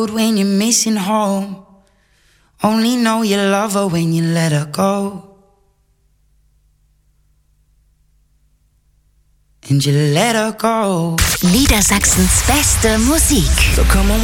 When you're missing home, only know you love her when you let her go. And you let her go. Niedersachsens beste Musik. So come on.